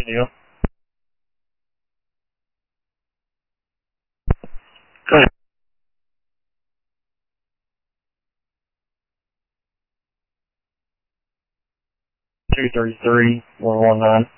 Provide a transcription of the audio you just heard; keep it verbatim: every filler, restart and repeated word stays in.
Deal. Go ahead. two three three, one one nine.